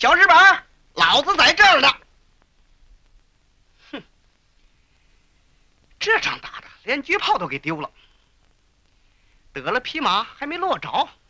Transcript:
小日本，老子在这儿呢。哼，这仗打的连狙炮都给丢了，得了匹马还没落着。